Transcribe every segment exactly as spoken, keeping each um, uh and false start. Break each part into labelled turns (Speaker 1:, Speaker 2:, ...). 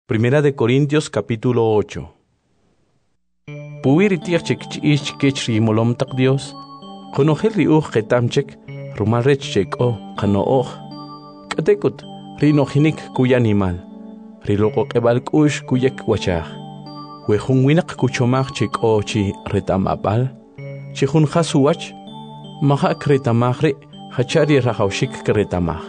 Speaker 1: Primera de Corintios capítulo ocho. Puwiri tiach chek ish kech ri molom tak Dios. Konojel ri uj ketamchek rumal rech chek o kano oj. Katekut ri nojinik kuya animal. Ri loko kebal kush kuyek wachaj. Wejun winak kuchomaj chek o chi retamapal. Chihun khasuwach mahak retamaj ri hachari rajawshik kretamaj.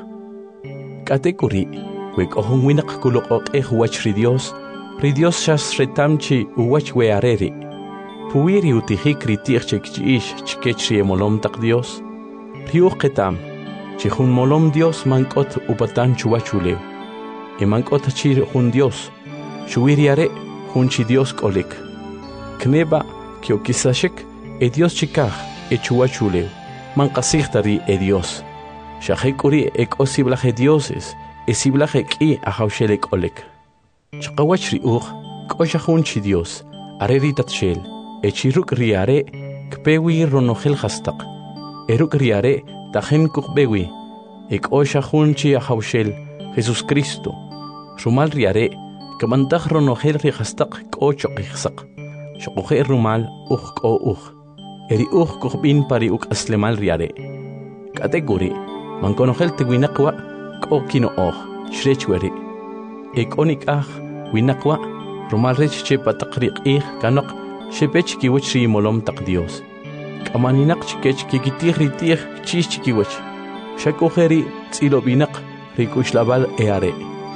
Speaker 1: Katekuri wek ohun winak kulok eh wach ri Dios, ri Dios shas retamchi uwach we areri. Puwiri utihik ri tichek chiish chikech ri molom tak Dios. Riuch ketam, chihun molom Dios mankot upatan chuwachulew. E mankot chi hun Dios, chuwiri are hun chi Dios kolik. Kneba kiokisashik e Dios chikaj e chuwachulew, mankasichtari e Dios. Shahekuri ek osiblaje dioses, esiblaje ki ajawshelek olek. Chaqawach ri uj, koshahun chi Dios, areri tatshel, e chiruk riare, kpewi ronojel hastak. Eruk riare, tajen kukbewi, ek oshahun chi ajawshel, Jesus Cristo. Rumal riare, kamantaj ronojel ri hastak kochok ihsak. Shokoje rumal uj ko uj. Eri uj kukbin pari uk aslemal riare. Kategori, mankonojel te winakwa, ko kino oj, shrechweri. Ek onik ah, winakwa, rumal rech che patakriq ih kanok, shepech kiwach ri molom tak Dios. Kamaninak chikech kikitih ritih chis chikiwach. Shakojeri tsilobinak rikushlabal eare.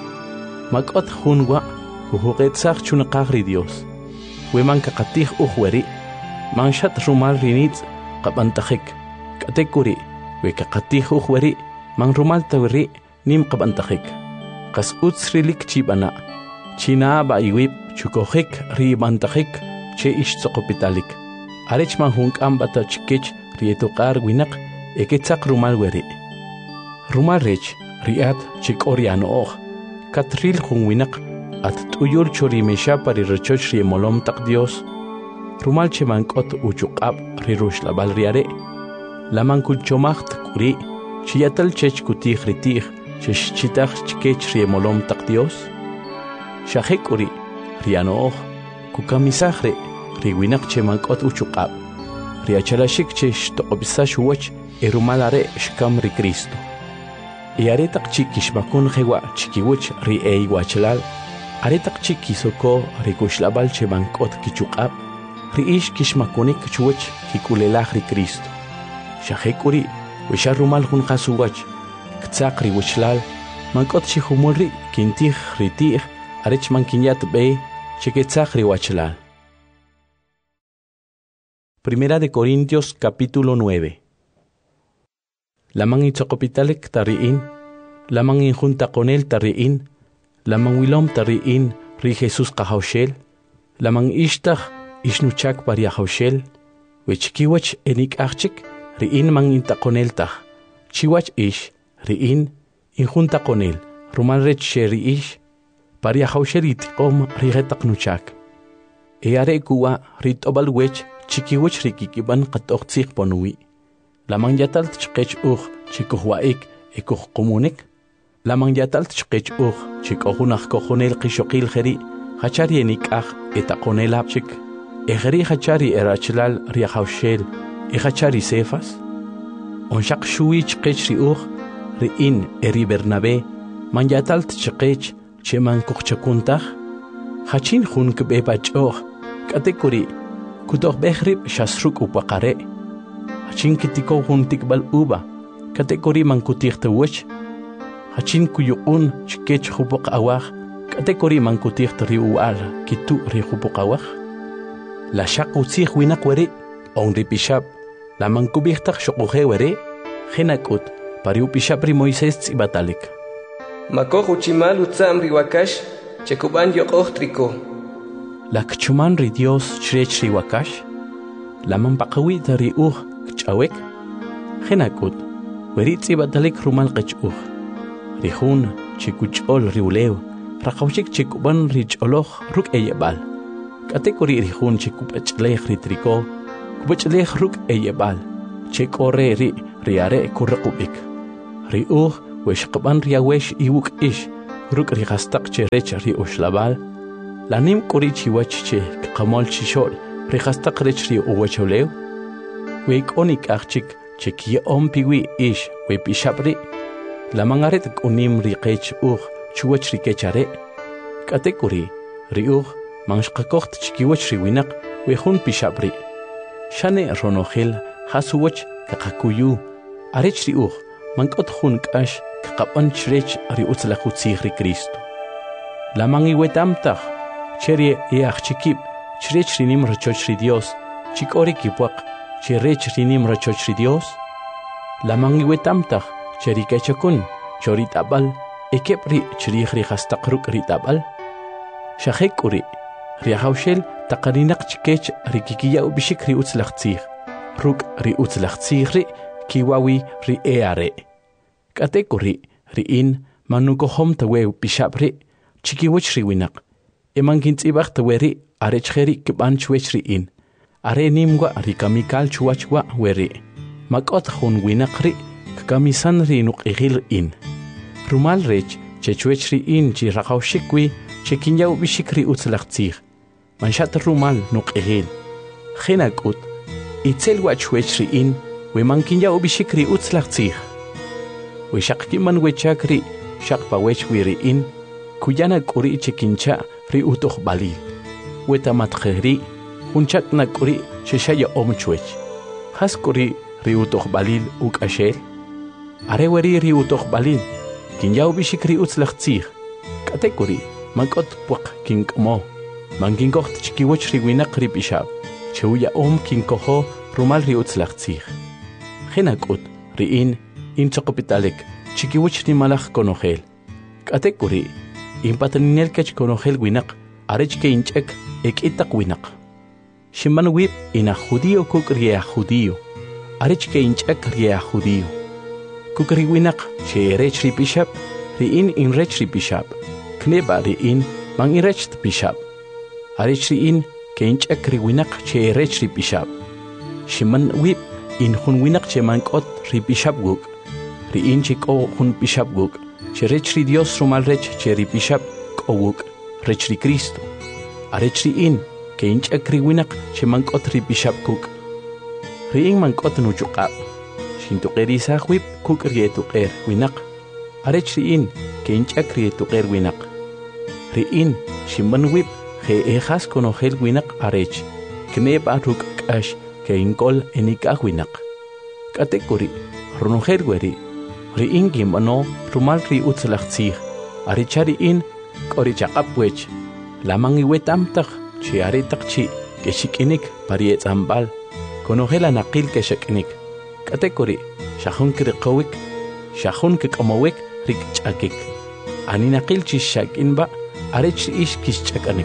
Speaker 1: Makot hunwa, huhuqetzach chunaqaj ri Dios. Weman kakatih ujweri, manshat rumal rinitz qabantajik. Katekuri, we kakatih ujweri, man rumal tawiri, nim qabantajik. Kas utsrilik chibana. China ba iwip chukojik ri bantajik che ish tsokopitalik. Arech man hunk ambata chikech rietukar winak eketzak rumal weri. Rumal rech riat chik oriano oj. Katril hun winak at tuyul chori mesha pari rechoch ri molom tak Dios. Rumal che mankot uchukab ri rush la balriare. La mankul chomacht kuri chiyatal chech kutih ritih chesh chitach chikech ri molom tak Dios. Shahekuri riano oj kukamisahre ri winak che mankot uchukab. Ri achalashik chesh toqobisash wach e rumalare shkam ri Cristo. E aretak chikish makun jewa chikiwach ri e iwachalal. Aretak chikisoko ri kushlabal che mankot kichukab. Ri ish kishmakunik chuwach kikulelaj ri Cristo. Shahekuri wisha rumal hun khasuwach. Ktsak ri wachlal. Mankot chihumul ri kintih ri tih. Arech man kinyat be cheketsak ri wachlal. Primera de Corintios capítulo nueve. Lamang itzokopitalek tariin, lamang injunta con él tariin, lamang wilom tariin ri Jesús kahaushel, lamang ishtach ishnuchak paria haushel, wechkiwach enik achik riin mang inta con él tach, chiwach ish riin injunta con él, rumal rech sheri ish, paria haushel itikom rigetak nuchak. Eare kuwa rit obal wech chikiwach rikikiban katoktsik ponui. Lamang yatal tchkech uj chikuhwaik ekuh komunik. Lamang yatal tchkech uj chikohunach kohonel kishokil jeri hachari enikaj etakonel apchik. Ejeri hachari erachlal riahaushel e hachari sefas. Onshak shui chkech ri uj riin eri Bernabé man yatal tchkech cheman kuchchakuntaj. Hachin hun kbebach uj katekuri kutoh behrib shasruk upakare. Hachin kitiko hun tikbal uba, kategori man kutir te wech. Hachin kuyuun chikech hupok awach, kategori man kutir te riual, kitu ri hupok awach. La shak utsih winak weri, on ripishap, la man kubihtak shokuhe weri, henakut, pari upishap ri Moises tsibatalik.
Speaker 2: Makoh uchimal utsam riwakash, chekuban yokoh triko.
Speaker 1: La kchuman ri Dios chrech riwakash, la man pakawi tari uj, Chawek, Henakut, Weritzi batalik rumal qechuj. Rihun, chikuchol riuleu, Rakawchik chikuban richoloh ruk eyebal. Katekori rihun chikupachlej ritriko, Kupachlej ruk eyebal, Chekore ri riare kurrekubik. Riuj, Weshkaban riawesh iwuk ish, ruk rihastaq che rech ri ushlabal lanim kuri chiwach che qamol chishol rihastaq rech ri uwacholew we konik archik che ki ompiwi ish we pishabri la mangaret kunim riqech ur chuwach rikechare katekuri ri ur manshqakoht chikiwach ri winaq we hun pishabri shane ronohel hasuwach kaqakuyu arech ri ur mankot hun kash kaqapan chrech ri utzlaqutzig ri Cristo la mangi wetamtaq cherie yach chikib chrech rinim rochoch ri Dios chikori kipwaq cherech rinim rochoch ri Dios la mangi wetamtaq cheri kechakun chori tabal ekepri chri ri hastaqruk ri tabal shahekuri ri hawshel taqarinaq chikech ri kikiya ubishik ri utzlaqtzig ruk ri utzlaqtzig ri kiwawi ri eare katekuri ri in manukohom tawe pishabri chikiwach ri winaq emankin tsibaq taweri arechkheri kibanchwech ri in are nimwa ri kamikal chuachwa weri makot hun winaq ri kamisan ri nuqihil in rumal rech chechwech ri in chi raqawshikwi chekinyaw bishikri utzlaqtzig manshat rumal nuqihil khinakut itzel wachwech ri in we mankinyaw bishikri utzlaqtzig we shaqkiman wechakri shaqpa wech wiri in kuyana kuri chekincha ri utuq balil we tamatkhri hunchakna kuri cheshaya omchwech has kuri ri utuq balil ukashel are weri ri utuq balil kinyaw bishikri utzlaqtzig katekuri mankot puq kinkmo mankinkoht chikiwach ri winaq ri bishab cheuya om kinkoho rumal ri utzlaqtzig khinakut ri in in choqpitalek chikiwach ri malaj konojel katekuri in patninel kech konojel winaq arech ke inchek ekitaq winaq shiman wib ina judío kukriya judío arech ke inchek riya judío kukri winaq che rech ri bishab ri in in rech ri bishab kneba ri in man irech bishab arech ri in ke inchek ri winaq che rech ri bishab shiman wib in hun winaq che mankot ri bishab guk ri in chiko hun bishab guk che rech ri Dios rumal rech che ri bishab koguk rech ri Cristo arech ri in ke inchek ri winaq che mankot ri bishab guk ri in mankot nuchuqab shintuqeri sahwib kuk ri etuqer winaq arech ri in ke inchek ri etuqer winaq ri in shiman wib he ejas konojel winaq arech kneb aruk kash ke inkol enikaq winaq katekuri ronojel weri ri in gimano rumal ri utzlaqtzig arichari in kori chaqapwech lamangi wetamtaq chi aritaq chi ke shikinik pari etzambal konojel anaqil ke shikinik katekuri shahun kriqowik shahun kqamowik rik chakik aninaqil chi shakinba arech ish kischakanik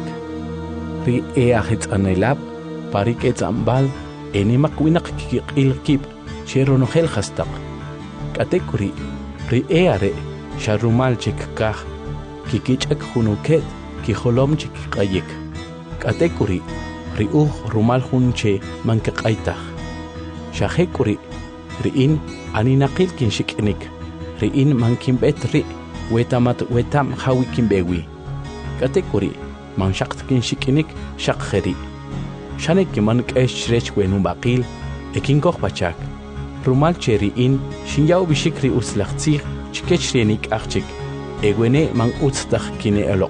Speaker 1: ri e ahitsanelab parik etzambal enimaq winaq kiqilkib cheronojel hastaq katekuri ri eare sharumal chikkaj kikichak hunuket kijolom chikqayik katekuri ri uj rumal hunche mankaqaytaj shahekuri ri in aninaqil kinshikinik ri in mankinbet ri wetamat wetam hawikinbewi katekuri manshaqt kinshikinik shaqkheri shaneki man k'esh rech wenu baqil ekinkoj pachak rumal cheri in shinyaw bishikri utzlaqtzig chikech renik achik egwene man utztaj kine eloq.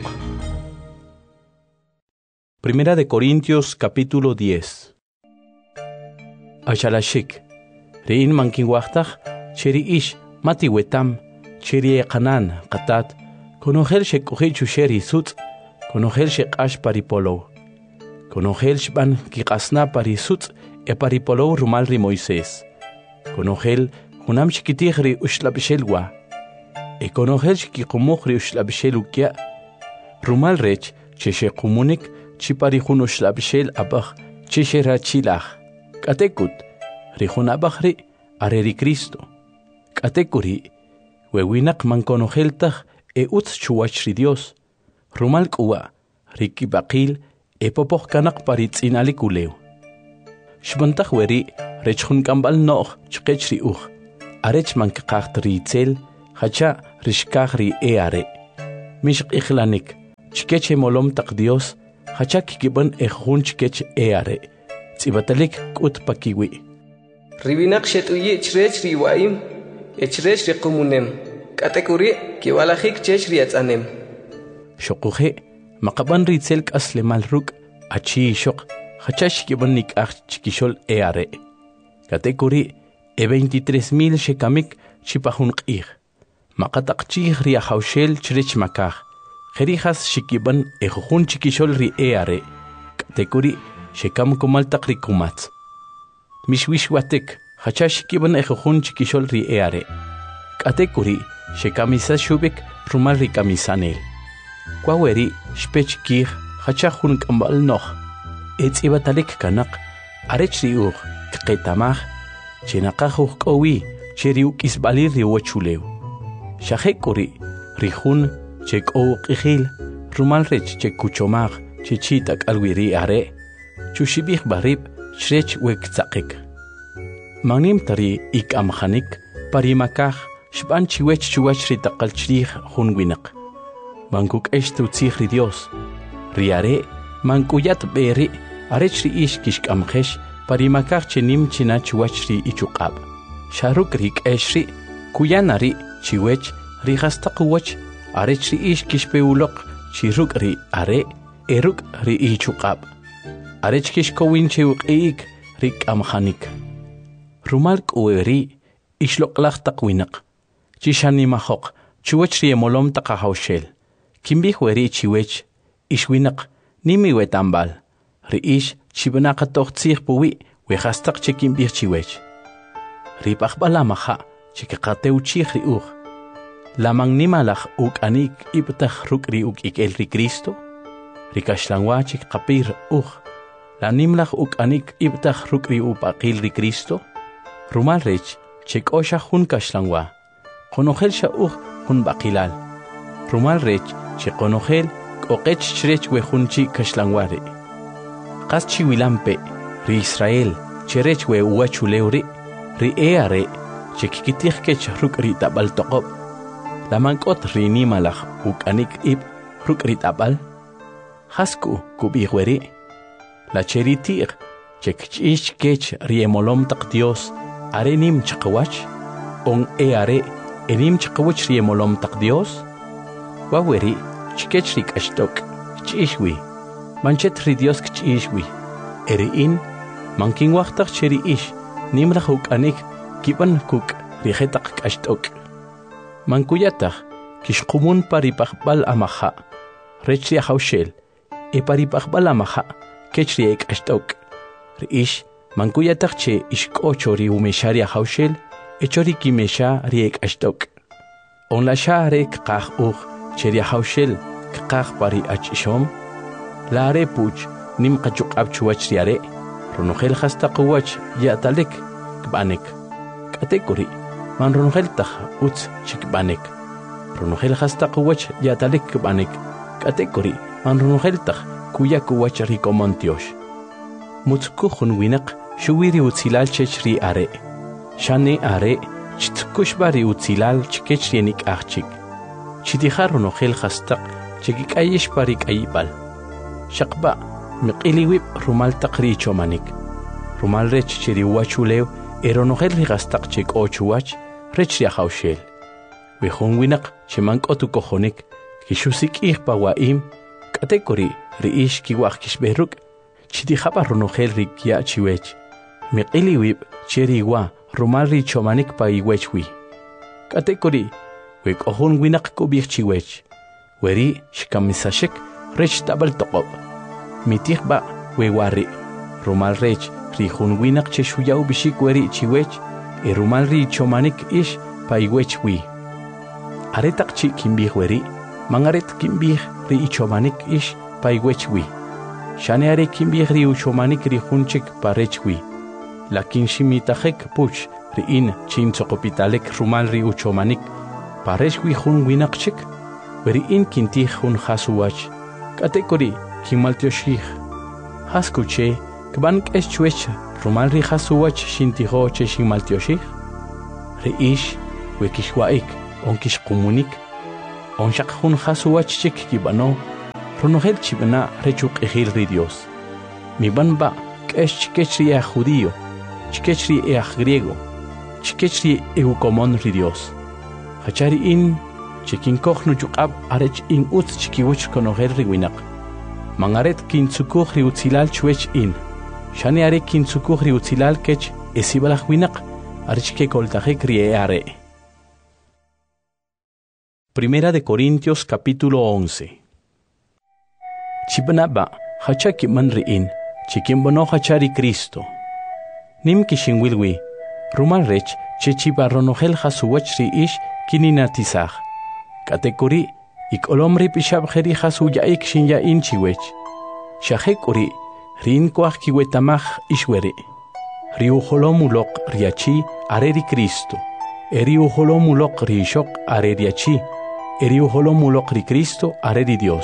Speaker 1: Primera de Corintios capítulo diez. Ashalashik rein mankinwachtaj cheri ish mati wetam cheri qanan qatat konojel shekojel chusheri sutz konojel shekash paripolo konojel shban kiqasna parisutz e paripolo rumal ri Moisés konojel hunam shikitij ri ushlabshelwa e konojel shkiqumuj ri ushlabshelukia rumal rech cheshekumunik chipari hun ushlabshel abaj chesherachilaj katekut ri hun abaj ri are ri Cristo katekuri wewinaq man konojeltaj e utz chuwach ri Dios rumal k'uwa ri kibaqil e popoj kanaq paritz'inalik ulew shbantaj weri rech jun k'amb'al no'j chqech ri uj arech man kaqaxt ri itzel hacha rishkaj ri e are mishq ikhlanik chikeche molom taq Dios hachak kiban ejun chikech eare tsibatalik kut pakiwi
Speaker 2: ribinak shetuyi chrech riwaim echrech riqumunem katekuri kiwalajik chech riatsanem
Speaker 1: shoquje maqaban ritzel kaslemal ruk achi shoq hachash kiban nikach chikishol eare katekuri e veintitrés mil shekamik chipahun qih maqataqchih ri haushel chrech makaj Jerijas shikiban ejun chikishol ri eare katekuri shekam kumal takrikumat mishwishwatek hacha shikiban ejun chikishol ri eare katekuri shekamisa shubik rumal ri kamisanel kwaweri shpech kih hacha hun kambal noh etsibatalik kanak arech ri ur qetamaj chenaqajuj qowi cheriu kisbalir ri wachulew shajekuri ri hun chek o qihil rumal rech chek kuchomag chichitak alwiri are chushibih barib shrech wek tsaqik magnim tari ik amkhanik parimakaj shban chiwech chuwach ri taqal chrih hun winaq mankuk estu tzih ri Dios ri are mankuyat beri arech ri ish kishk amkhesh parimakaj chenim china chuwach ri ichuqab sharuk rik eshri kuyanari chiwech ri hastaqwach arech ri ish kishpeuloq chiruk ri are eruk ri ichuqab arech kishkowin cheuqik rik amkhanik rumal qweri ishloqlaq taqwinaq chishani mahoq chuwach ri molom taqahawshel kimbi weri chiwech ishwinaq nimi wetambal ri ish chibnaqa toqtsih puwi wehastaq chikimbi chiwech ri paqbala maha chikqateu chih ri uq la magnimalaj uk anik ibtaj rukri uk ikel ri Cristo rikashlanwachik qapir uj la nimlaj uk anik ibtaj rukri upaqil ri Cristo rumal rech chekosha hun kashlanwa qonojel sha uj hun baqilal rumal rech cheqonojel qoqech chrech we hunchi kashlanwari qaschi wilampe ri Israel cherech we wachulewri ri eare chekikitij kech rukri tabal toqob la mankot rini malaj ukanik ib rukrit abal hasku kubihweri la cheritir chekchish kech riemolom taq Dios arenim chaqwach on e are enim chaqwach riemolom taq Dios waweri chkech rik ashtok chishwi manchet ri Dios chishwi erin mankin waqtaq cheri ish nimraj ukanik kiban kuk rihetaq ashtok Mankuyataq kishqumun paripaqbal amaja rechri hawshel e paripaqbal amaja kechri ekashtok riish mankuyataq che ishk'ocho ri umeshari hawshel echori kimesha ri ekashtok on la share qaq uq cheri hawshel qaq pari achishom la are puch nim qachuqab chuwach ri are ronojel hastaqwach yatalek kbanek katekuri man ronojel taj utz chikbanek ronojel hastaqwach yatalek kbanek katekuri man ronojel taj kuyakuwach rikomontiosh mutzkukhun winaq shuwiri utzilal chechri are shane are chitkushbari utzilal chikechrienik achchik chitijar ronojel hastaq chikikayish parik ayibal shaqba miqiliwib rumal taqri chomanik rumal rech chiri wachulew eronojel rigastaq chik ochuwach rech ri hawshel wejun winaq chimank'otu kojonik kishusik ijpa waim katekuri ri ish kiwaq kishberuk chitijapa ronojel ri kya chiwech miqiliwib cheri wa rumal ri chomanik pa iwechwi katekuri wek'ojun winaq kubij chiwech weri shkamisashik rech tabal toqob mitijba wewari rumal rech ri jun winaq cheshuyaw bishik weri chiwech e rumal ri chomanik ish pa iwechwi aretaq chi kimbij weri mangaret kimbij ri ichomanik ish pa iwechwi shane are kimbij ri uchomanik ri junchik pa rechwi lakin shimitajek puch ri in chin tsoqopitalek rumal ri uchomanik pa rechwi jun winaq chik weri in kintij jun hasuwach katekuri kimaltioshij haskuche kban k'ex chwech rumal ri hasuwach shintijo che shimaltioshij ri ish wekishwaik on kishqumunik onshaq hun hasuwach chik kibano ronogel chibana rechuk ejil ri Dios mi banba kesh chikechri a judío chikechri a griego chikechri eukomon ri Dios hachari in chikin kochnu juqab arech in ut chikiwich konogel ri winak mangaret kin tsukukh ri utzilal chwech in shani are kin tsukukh ri utzilal kech esibalach winak arech ke koltaje kriare. Primera de Corintios capítulo once. Chibanaba hachaki manriin chikimbono hachari Cristo nim kishinwilwi rumal rech chechiba ronogel hasuwach ri ish kininatizah katekuri ik olomri pishab kheri hasu yaik shin ya in chiwech shahekuri rin kwach kiwetamach ishwere riu holomulok riachi areri Cristo eriu holomulok rishok areriachi eriu holomulok ri Cristo areri Dios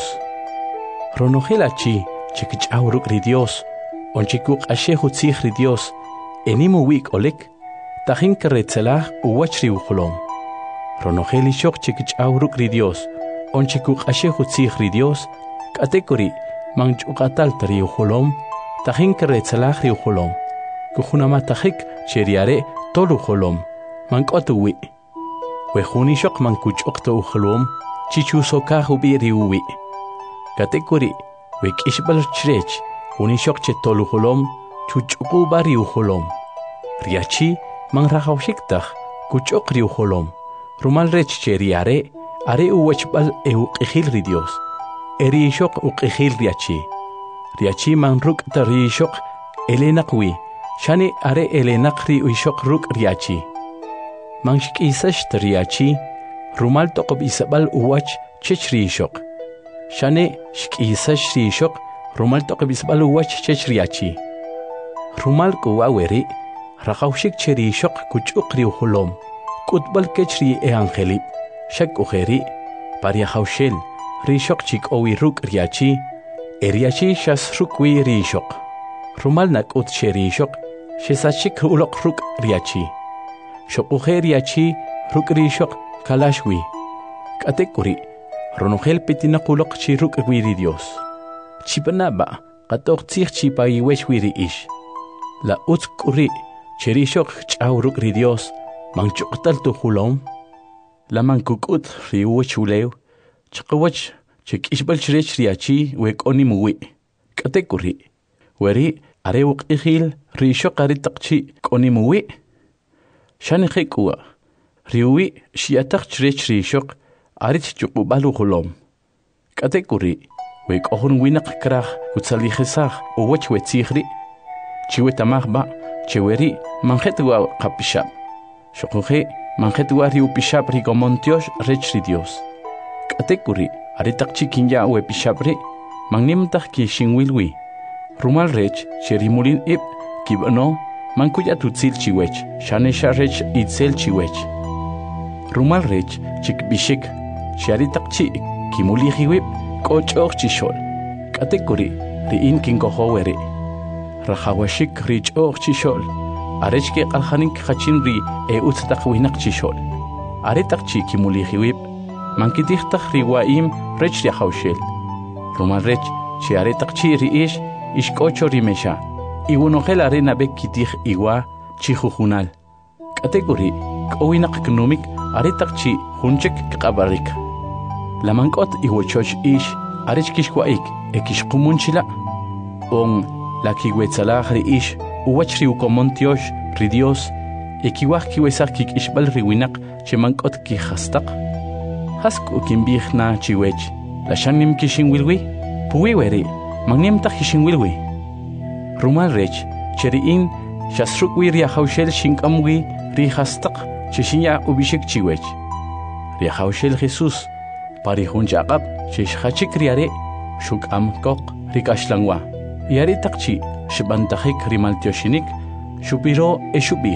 Speaker 1: ronogelachi chikich auruk ri Dios onchikuk ashehu tzich ri Dios enimu wik olek tajin keretzelah uwach ri uholom ronogeli shok chikich auruk ri Dios onchikuk ashehu tzich ri Dios katekuri manchukatal tari uholom tajin keretzelah ri uholom kuhunama tajik cheriare tolu uholom mankotu wi wehuni shok mankuchokto uholom chichusokah ubi ri uwi katekuri wek ishbal chrech huni shok che tolu uholom chuchuku bari uholom riachi man rahawshiktaj kuchok ri uholom rumal rech cheriare are uwachbal eu qihil ri Dios eri shok uqihil riachi riachi man ruk tari shok elenaqwi shani are elenaqri uishok ruk riachi man shkisash riachi rumal toqob isabal uwach chechri shok shani shkisash ri shok rumal toqob isabal uwach chechriachi rumal kuwaweri rahawshik cheri shok kuchukri uholom kutbal kechri e angeli shak ujeri paria hawshel rishok chik owi ruk riachi eriachi shas rukwi rishok rumal nakut cheri shok shesachik ulok ruk riachi shok uje riachi ruk rishok kalashwi katekuri ronogel pitinakulok chi ruk wiri Dios chipanaba qatok tzich chipa iwesh wiri ish la utkuri cheri shok chaw ruk ri Dios manchuktal tu hulom la mankukut ri uwachuleu chqawach chik ishbal chrech riachi wek onimuwi katekuri weri arewq ihil ri shokari taqchi onimuwi shani khikwa riwi shiataq chrech ri shok arich chuqbalu hulom katekuri wek ohun winaq krah kutsalikhsah uwach wetsikhri chiwetamahba cheweri manjetwa qapishab shokuje manjetwa ri upishab ri gomontiosh rech ri Dios katekuri aritaq chikinya we pishabri magnimtaq ki shinwilwi rumal rech cherimulin ib kibano mankuya tutsil chiwech shanesha rech itzel chiwech rumal rech chikbishik sharitaq chi kimulihiwib kochok chishol katekuri ri in kinkohoweri rahawashik rich och chishol arech ke qalhanik khachin ri e utstaq winaq chishol aritaq chi kimulihiwib mankitihtaj riwaim rech riahawshel rumal rech chi aretaq chi riish ishkocho rimesha iwunogel arena bek kitij iwa chi jujunal kategori kowinaq knumik aretaq chi junchek qabarik lamankot iwochoch ish arech kishwaik ekishqumunchila on la kiwetsalah riish uwach riukomontiosh ri Dios ekiwaj kiwesaq kik ishbal riwinaq chemankot kijastaq Hasku kimbihna chiwech la shanim kishinwilwi puwiweri magnimtaq kishinwilwi rumal rech cheriin shasrukwi riahawshel shinkamwi rihastaq chishinya ubishik chiwech riahawshel Jesus parihun chaqab chishachik riare shukam kok rikashlangwa yari taqchi shibantajik rimaltioshinik shupiro eshubih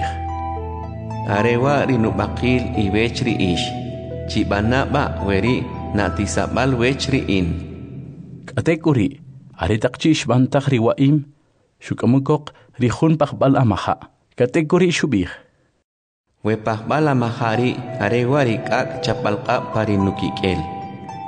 Speaker 3: arewa rinubaqil iwechri ish chibanaba weri natisabal wechri in
Speaker 1: katekuri aritaqchi shbantaj riwaim shukamukok rihun paqbal amaha katekuri shubih
Speaker 3: we paqbal amahari arewa rikak chapalqa parinukikel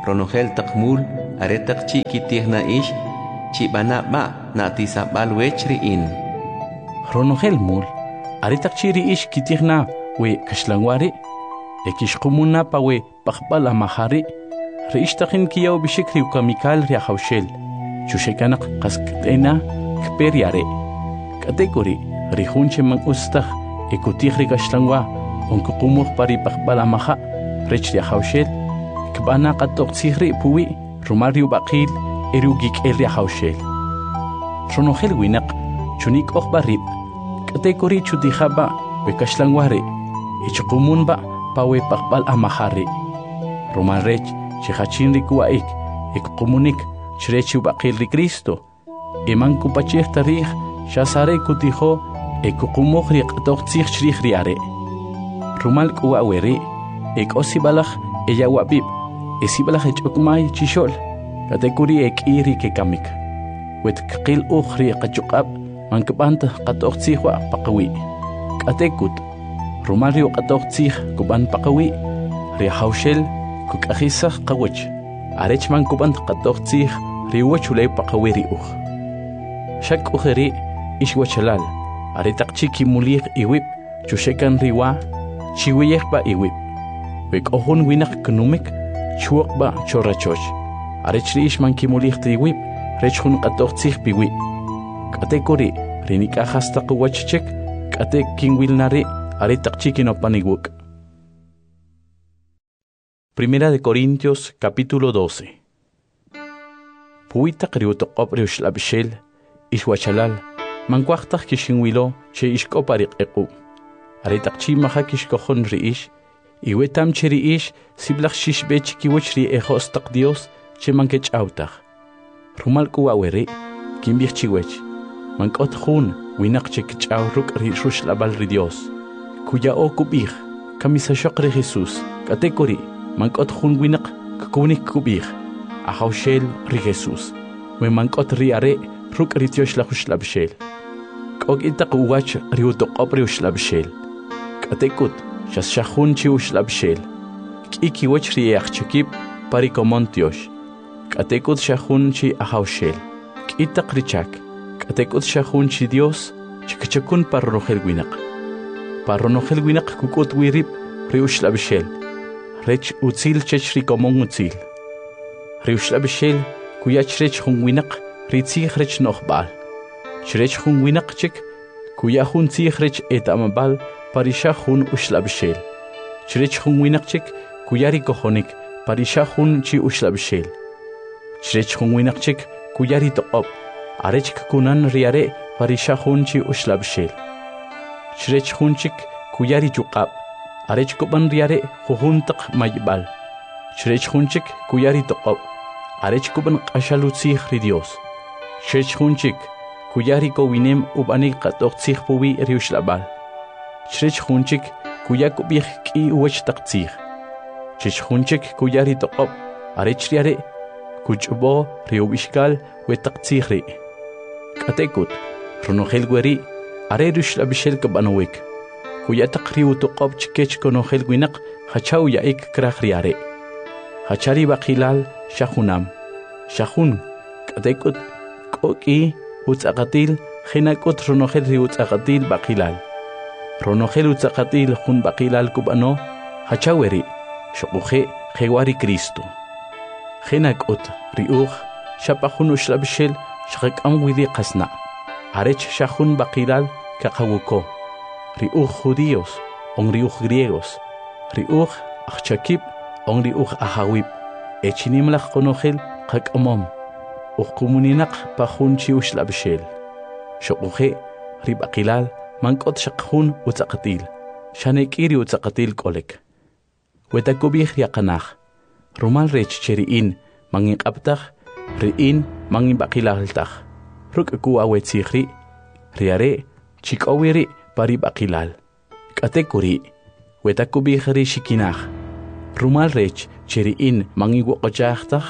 Speaker 3: ronogel takmul are takchi kitihna ish chi bana ba na tisabal wechri in
Speaker 1: ronogel mul are takchi ri ish kitihna we kashlangwari ekishqumuna pa we paqbala mahari Reishtakin kiyaw bishikri ukamikal ria hawshel. Chushekanak kaskatena kperiare. Kategori rihunche mang ustah ekutihri kashlangwa onkukumuh pari pakbalamaha rech ria hawshel. Kbana katok sihri puwi rumariu bakil erugik el ria hawshel. Ronogel winak chunik ok barib. Kategori chudihaba we kashlangware. Ichukumun ba pawe pakbal amahari. Roman rech Chihachin rikuaik, ek komunik, chrechu bakil ri Cristo. Eman kupachih tarih, shasare kutiho, ek kumoh ri qatok tsih chrih riare. Rumal kuwa weri, ek osibalach, eya wabib, esibalach ech okmai chishol, katekuri ek iri ke kamik. Wet kaqil ukhri qachukab, man kabant qatok tsihwa pakawi. Katekut, rumal ri qatok tsih kuban pakawi, ri hawshel, Kuk akhisah qawach arech man kubant qatok tsih riwach ulay paqawiri ukh shak ukheri ishwachalal are takchiki muliq iwib chushekan riwa chiwiyeh ba iwib wek ohun winak knumik chuq ba chorachoch arech rish man kimuliq triwib rechhun qatok tsih piwi katekori rinika hasta qawachchek kate kinwilnari are takchiki no paniguk Primera de Corintios, capítulo doce. Puita kriuto qobre ushlabshel, ishwachalal, manquachtak kishinwilo, che ishkoparik equ. Aretak chimaha kishkohon riish, iwetam cheriish, siblach shishbech kiwachri ehostak Dios, che mankech autach. Rumal kuaweri, kimbich chiwech, mankot hun, winak chekich auruk rishush labal ri Dios. Kuya o kubich, kamisa shokre Jesus, katekori, Mankot hun winak kukunik kubih ahawshel ri Jesus we mankot ri are ruk rityosh la khuslabshel kog itaq uwach ri utoqobri ushlabshel katekut shas shahun chi ushlabshel kiki wach ri yakhchikib pari komontyosh katekut shahun chi ahawshel kitaq richak katekut shahun chi Dios chikachakun parrohel winak parrohel winak kukut wirib ri ushlabshel Rech utzil chechri komong utzil. Riushlabshel kuyach rech hun winak ritzich rech nochbal. Chrech hun winak chik kuya hun tzich rech etamabal parisha hun ushlabshel. Chrech hun winak chik kuyari kohonik parisha hun chi ushlabshel. Chrech hun winak chik kuyari toqop arech kunan riare parisha hun chi ushlabshel. Chrech hun chik kuyari chuqab Arech kuban riare huhuntak maybal. Chrech hunchik kuyari toqob. Arech kuban qashalutzih ri Dios. Chrech hunchik kuyari ko winem ubani qatok tsih puwi riushlabal. Chrech hunchik kuyakubih ki uwech taqtzih. Chrech hunchik kuyari toqob. Arech riare kuchbo riubishkal we taqtzih ri. Katekut runogel gweri are riushlabishel kabanowik. Kuya takriu tuqob chikech konogel winak hachaw yaik krahriare. Hachari bakilal shahunam. Shahun katekut koki utzaqatil khinakut ronogel ri utzaqatil bakilal. Ronogel utzaqatil hun bakilal kubano hachaweri shoquhe khewari Cristo. Khinakut riuch shapahun ushlabshel shaqam widi qasna. Arech shahun bakilal kaqawuko. Riuch judíos, on riuch griegos, riuch achakib, on riuch ahawib, echinimlach konogel qakamom, uch komuninak pahun chi ushlabshel. Shoquhe ribaqilal mankot shaqhun utzaqatil, shanekiri utzaqatil kolek. Wetakubih yaqanach, rumal rech cheriin mangin qabtach, riin mangin baqilaltach, ruk ku awetzihri, riare chikawiri pari bakilal. Katekuri, wetakubihri shikinach. Rumal rech cheriin mangin waqachachtach.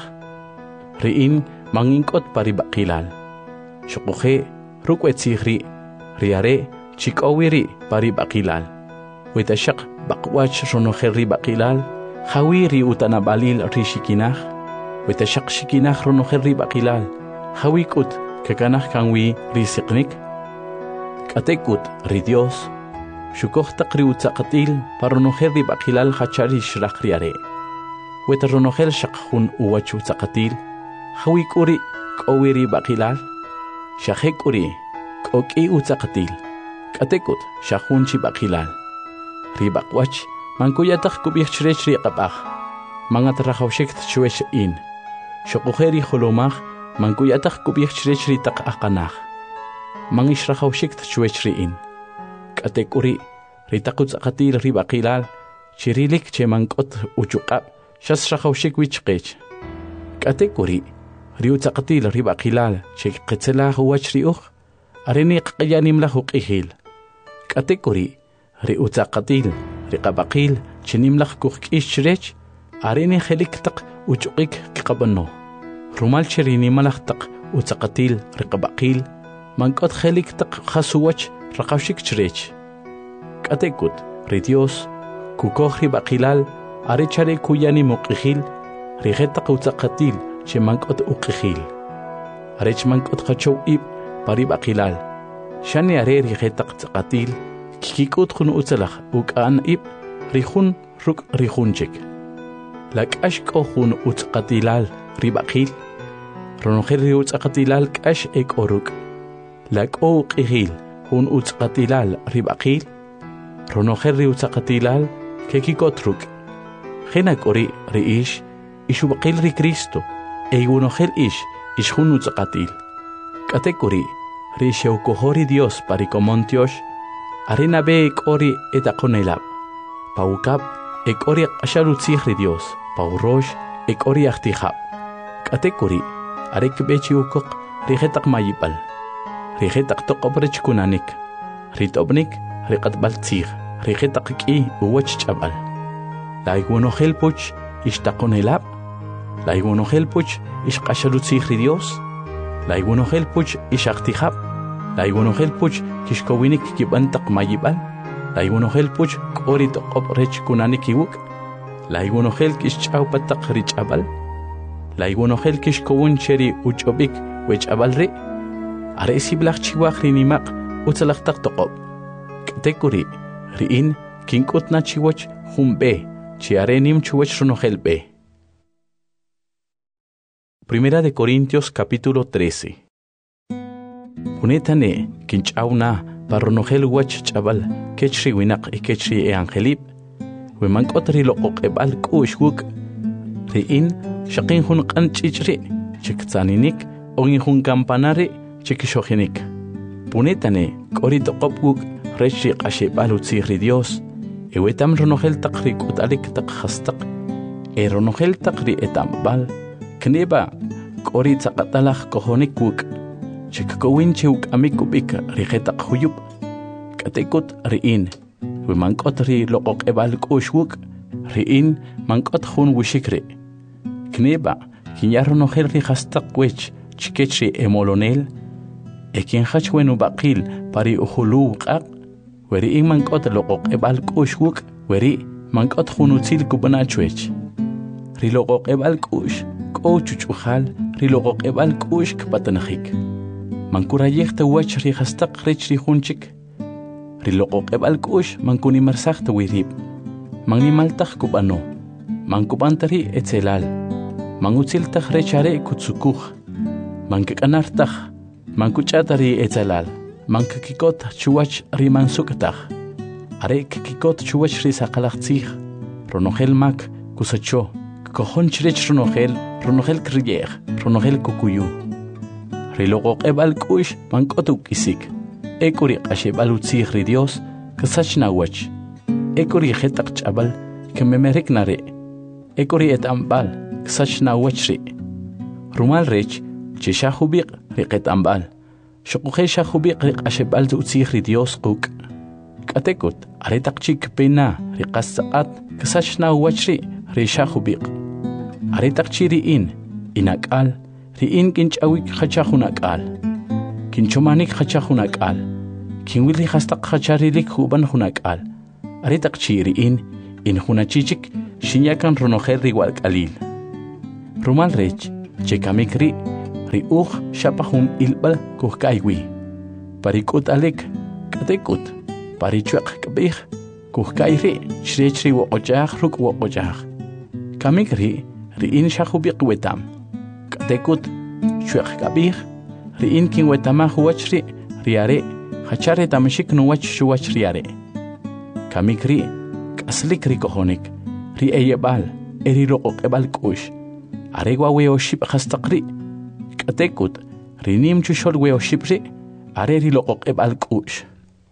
Speaker 1: Riin mangin kot pari bakilal. Shokuhe rukwetsihri. Riare chikawiri pari bakilal. Wetashak bakwach ronoheri bakilal. Hawiri utanabalil rishikinach. wetashaq shikinaj ronojel ribaqilal hawikut kakanaj kanwi risiqnik katekut ri Dios shukoj taq ri utzaqatil paronojel ribaqilal hachari shraq riare weta ronojel shaq jun uwach utzaqatil hawikuri k'owi ribaqilal shajekuri k'ok'i utzaqatil katekut shajun chibaqilal ribaqwach mankuyataj kubij chrech riqapaj mangat rajawshek tchwesh in shokujeri holomaj mankuyataj kubij chrech ritaq aqanaj mangish rajawshek tchwesh in katekuri ritaq utzaqatil ribaqilal chirilik che mank'ot uchuqab shas rajawshek wichqech katekuri ri utzaqatil ribaqilal che qetzelaj uwach riuj areni qyanim lahu qihil katekuri ri utzaqatil riqabaqil chinimlaj kuqk'ix chrech areni jelik taq uchuqik qaqabano rumal cherini malaj taq utzaqatil riqabaqil mank'ot jelik taq khasuwach raqawshik chrech katekut ri Dios kukoj ribaqilal are chare kuyani muqihil ri jetaq utzaqatil che mank'ot uqihil arech mank'ot qachow ib paribaqilal shani are ri jetaq tzaqatil kikikut jun utzalaj uk'an ib rijun ruk rijunchik lak'ax k'o jun utzqatilal ribaqil ronojel ri utzqatilal k'ax ek'o ruk lak'o uq'ijil jun utzqatilal ribaqil ronojel ri utzqatilal kekikot ruk jena k'ori ri ix ixubaqil ri Cristo eywunojel ix ix jun utzqatil k'atek'ori ri xewkojori Dios parikomontiox arena be ek'ori etaqonelab paukab ek'ori q'axalutzij ri Dios paurox ek'ori ajtijab k'atek'ori arek bechi ukoq ri jetaq mayib'al ri jetaq toq'ob rech kunanik ri t'obnik ri q'atb'al tzij ri jetaq k'i uwach ch'ab'al laywunojel puch ixtaqonelab laywunojel puch ixq'axalutzij ri Dios laywunojel puch ixajtijab laywunojel puch kixkowinik kib'antaq mayib'al laywunojel puch k'ori toq'ob rech kunanik iwuk laywunojel kixch'aw pataq ri ch'ab'al laywunojel kixkowun cheri uch'ob'ik wech'ab'al ri are siblaj chiwaj ri nimaq utzalaj taq toq'ob k'atek'ori ri'in kink'utna chiwach jun b'e chi are nim chuwach ronojel b'e. Primera de Corintios capítulo trece. Junetane kinch'awna paronojel wach ch'abal kechri winaq y kechri e angelib we mank'ot ri loqoq'eb'al k'u'x wuk ri'in shaqin jun q'an ch'ich'ri chiktzaninik ogin jun kampanari chikixojinik punetane k'ori toq'ob wuk rech ri q'axeb'al utzij ri Dios ewetam ronojel taq ri k'ut'alik taq jastaq e ronojel taq ri etamb'al kneba k'ori tzaqatalaj kojonik wuk chikkowin che uk'amik ub'ik ri jetaq juyub k'atekut ri'in we mank'ot ri loqoq'eb'al k'u'x wuk ri'in mank'ot jun wixik ri kneba kinya ronojel ri jastaq wech chikech ri emolonel e kinjach wen ubaqil pari ujulu q'aq we ri'in mank'ot loqoq'eb'al k'u'x wuk we ri mank'ot jun utzil kub'ana chwech ri loqoq'eb'al k'u'x k'o chuch'ujal ri loqoq'eb'al k'u'x kpatanajik mankurayej tawach ri jastaq rech ri junchik ri loqoq'eb'al k'u'x mankunimarsaj tawirib mannimaltaj kub'ano mankub'antari etzelal mangutziltaj rech are kutzukuj mankak'anartaj mankuch'atari etzelal mankakikot chuwach ri mansuktaj are kikikot chuwach ri saqalaj tzij ronojel mak kusacho kojon chrech ronojel ronojel kriyej ronojel kukuyu ri loqoq'eb'al k'u'x mank'ot uk'isik ek'ori q'axeb'al utzij ri Dios ksach nawach ek'ori jetaq ch'ab'al kememerek nare ek'ori et'amb'al ksach nawach ri rumal rech che xajubiq ri qet'amb'al xoqujel xajubiq ri q'axeb'al utzij ri Dios quk' k'atekut are taq chik pena ri qas tzaq'at ksach nawach ri ri xajubiq are taq chi ri'in inak'al ri'in kinch'awik jacha jun ak'al kinchomanik jacha jun ak'al kinwil ri jastaq jacharilik jub'an jun ak'al are taq chi ri'in in jun achichik xinyakan ronojel ri walk'alil Rumal rech, chekamik ri, ri uj shapahun ilbal kuhkaiwi. Parikut alek, katekut, parichuak kabih, kuhkairi, shrechri woojah ruk woojah. Kamik ri, ri in shahubik wetam. Katekut, chuak kabih, ri in kin wetama huachri, riare, hachare tamashik nuwach shuwach riare. Kamik ri, kaslik ri kohonik, ri eyebal, eri rook ebal kush. Aregwa weo ship hastaqri, katekut, rinim chushol weo shipri, areri rook ebal kush.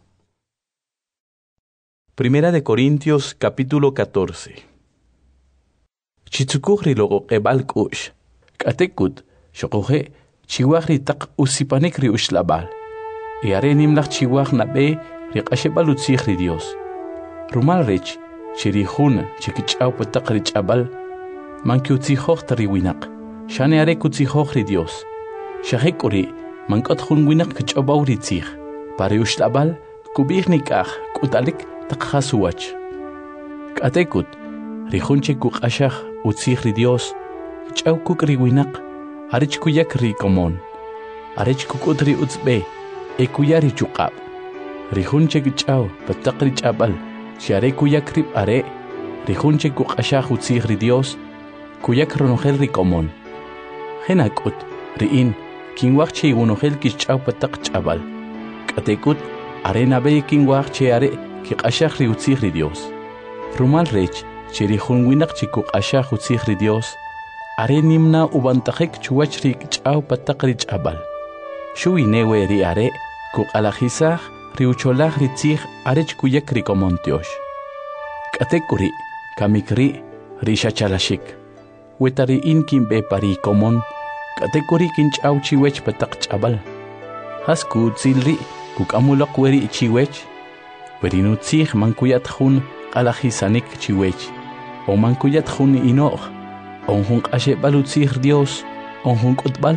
Speaker 1: Primera de Corintios capítulo catorce. Chitsukuhri rook ebal kush, katekut, shokohe, chiwahri tak usipanikri ushlabal. Y are nimlach chiwah nabe, riqashebal utsikhri Dios. Rumal rech, chirihun, chikichau patakri chabal, manki utsihoch tari winak, shane are kutsihochri Dios. Shahekuri, mankot hun winak kichabauri tsih, pari ushlabal, kubihnikach, kutalik takhasuwach. Katekut, rihunche kukashach utsikhri Dios, kichau kukri winak, arich kuyakri komon, arich kukutri utzbe, ekuyari chukab. Rihunche kichau patakri chabal, share kuyakrib are, rihunche kukashach utsikhri Dios, kuyak ronogel rikomon. Henakut, riin, kinwach che unogel kichau patak chabal. Katekut, arena be kinwach che are, kikashach ri utsikhri Dios. Rumal rech, che rihun winak che kukashach utsikhri Dios, are nimna ubantajek chuwach ri kichau patak ri chabal. Shui newe ri are, kuk alajisach, ri ucholach ri tzich arech kuyak rikomon Dios. Katekuri, kamikri, ri shachalashik. Wetari in kin be pari komon, katekuri kinchau chiwech patak chabal. Hasku tzilri, kuk amulak weri chiwech, weri nutzich mankuyat hun alajisanik chiwech, o mankuyat hun inoch, on hun ashe balutzich Dios, on hun kutbal.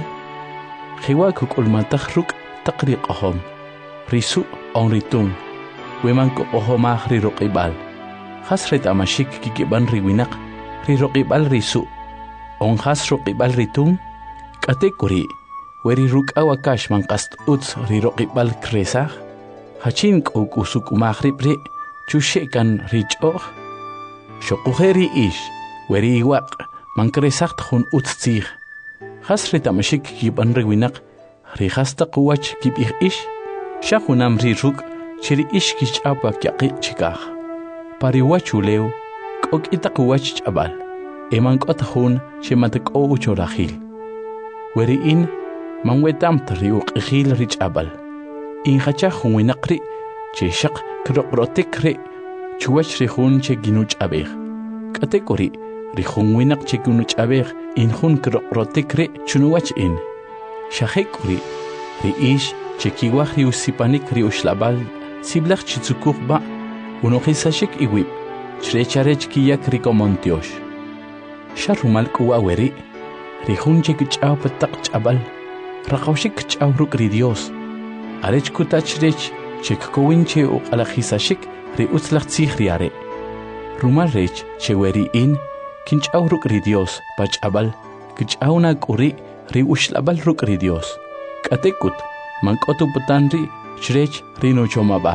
Speaker 1: Jiwa kuk ulmatach ruk takri qahom, risu on ritung, wemanko ohomah ri roqibal. Hasret amashik kikiban riwinak, ri roqibal risu. On has roqibal ritung, katekuri, weri ruk awakash man kast uts ri roqibal kresach, hachin kuk usuk mahribri, chushekan richoch, shokuheri ish, weri iwak, man kresach hun uts tzich. Hasret amashik kikiban riwinak, ri hasta kuwach kibih ish, shahunam ri ruk, chiri ish kish apa kyaqi chikach. Pariwachu leo, kok itakuwach chabal. Eman kotahun shematek o uchorahil. Weri in manwetam tri uqihil rich abal. In hachahun winakri, che shak krokrotekre, chuach rihun che ginuch abeg. Katekori, rihun winak che ginuch abeg, in hun krokrotekre chunuach in. Shahekuri, ri ish che kiwach ri usipanik ri ushlabal, siblach chitsukuch ba, unohisashik iwib, chrecharech kiyak rikomontiosh. Sharumal kuwa weri, rihunche kichau patak chabal, rakawshik kichau ruk ri Dios. Arech kutach rech, chek kowinche u alajisashik ri utzlach tzich riare. Rumal rech, che weri in, kinchau ruk ri Dios, pach abal, kichau na kuri, ri ushlabal ruk ri Dios. Katekut, mankotu putanri, chrech ri no chomabal.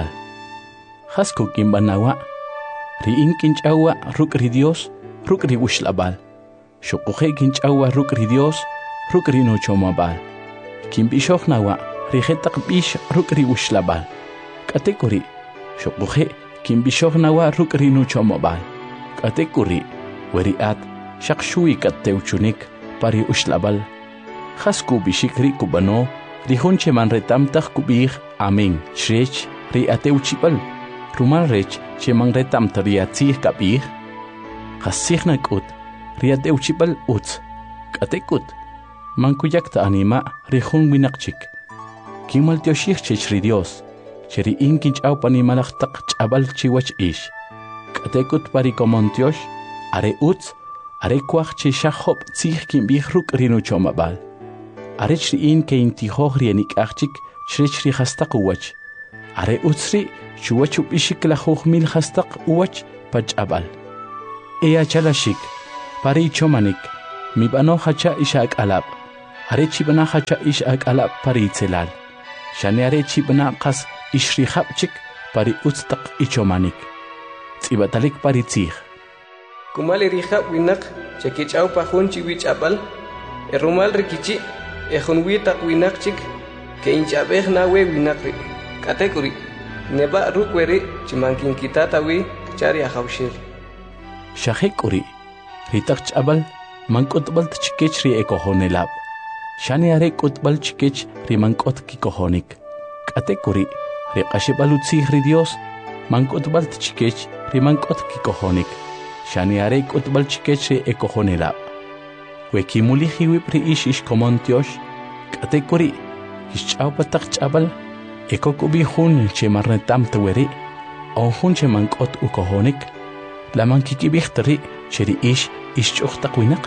Speaker 1: Hasku kimbanawa, ri in kinchawa ruk ri Dios, ruk ri ushlabal. Shokuhe kinchawa ruk ri Dios, ruk ri no chomabal. Kimbishok nawa, rihetak bish ruk ri ushlabal. Katekuri, shokuhe kimbishok nawa ruk ri no chomabal. Katekuri, weri at, shakshui kateuchunik, pari ushlabal. Hasku bishikri kubano, rihunche man retamtach kubih, amen, shrech, ri ateuchipal. Rumal rech, che man retamta riatzih kabih. Hasihnak ut, riat euchipal uts, katekut, mankuyak ta anima rihun winakchik. Kimal tioshich chechri Dios, cheri inkinch au panimalach tak chabal chiwach ish. Katekut parikomontiosh, are uts, are kwach che shahop tzich kimbih ruk rinu chomabal. Are chri in ke intihoch rienik achchik, chri hastak uwach. Are utsri, chuwachup ishik la hoch mil hastak uwach pach abal. Ea chalashik, pari chomanik, mi bano hacha ishak alab are chibna hacha ishak alab pari tselal shani are chibna qas ishri khabchik pari utstaq ichomanik tsibatalik pari tsikh
Speaker 2: kumali rihab winak chakichau pahun chiwich abal erumal rikichi ehunwita winak chik ke inchabeh nawe winakri katekuri neba rukweri chimankin kitatawi chari ahawshir
Speaker 1: shahikuri ritak chabal mankotbal chikech ri ekohonelab shani are kotbal chikech ri mankot kikohonik katekuri ri qashibalutsi ri dios mankotbal chikech ri mankot kikohonik shani are kotbal chikech ri ekohonelab wekimuli hiwib ri ish ish komontiosh katekuri Ishchau patak chabal eko kubi hun che marnetam taweri on hun che mankot ukohonik la mankiki bihtri cheri ish ishchuch takwinak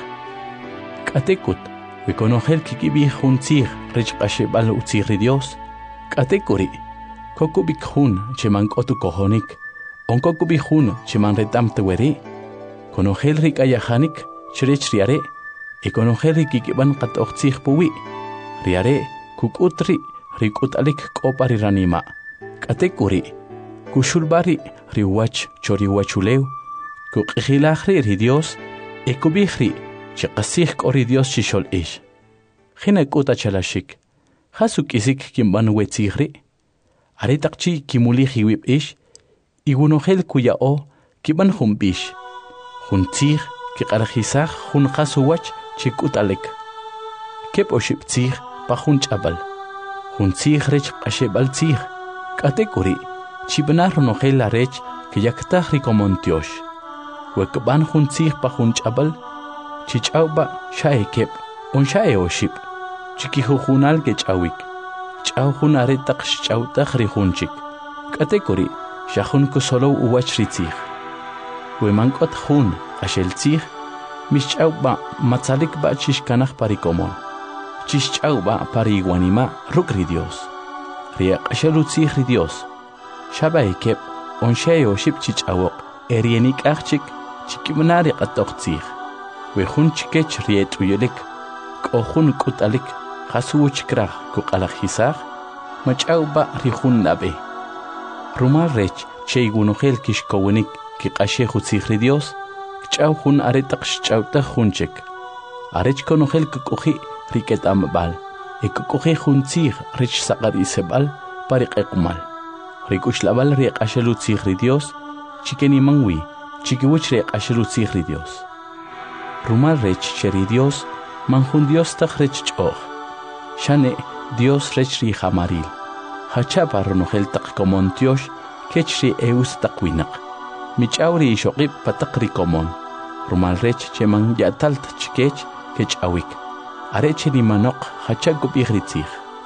Speaker 1: katekut wekonohel kiki bi hun tsir rech qashebal utsir dios katekuri kokubik hun che mankot ukohonik on kokubi hun che marnetam taweri konohel rik ayahanik cherech riare ekonohel kiki ban qat oxtsih puwi riare kukutri rikut alik kopari ranima katekuri kushulbari riwach choriwachuleu kuqihilahri ri dios ekubihri chiqasih kori dios chishol ish khina kuta chalashik hasuk isik kimban wetzihri aritaqchi kimuli hiwib ish igunohel kuyao kiban humbish huntzih kiqarhisah hun khasuwach chikutalik kep oshiptzih pahun chabal hun tsih rech qashebal tsih katekuri chibnar nohel rech kiyaktah rikomontiosh wekban hun tsih pahun chabal chichauba shaekep on shaeoship chikihunal ke chawik chaw hun aretaq chawtah rihunchik katekuri shahun kusolo uwach ritsih wemankot hun ashel tsih mischauba matzalik ba chishkanah parikomon Chichauba pari guanima rukri Dios. Riak ashalutsi ri Dios. Shabai kep on shayo ship chichawok erienik achik chikimnari qatoqtsih. We hun chikech riet uyelik kohun kutalik khasu chikrah kuqalakhisah machauba ri hun nabe. Rumar rech cheygunohel kishkowenik ki qashe khutsi ri Dios. Chaw hun aretaq chawta hunchik. Arech konohel kuqhi riket ambal ekukohe juntzig rich saqarisebal pariqequmal rikushlabal riq ashalutzig ri Dios chikeni mangwi chikiwich riq ashalutzig ri Dios rumal rech cheri Dios manjun Dios taq rech ch'oj shane Dios rech ri jamaril hachapa ronohel taq komontiosh kech ri eus taqwinaq mich'awri shoqib pataq ri komon rumal rech cheman yatalt chikech kech awik are cheli manok hachakup ihritsih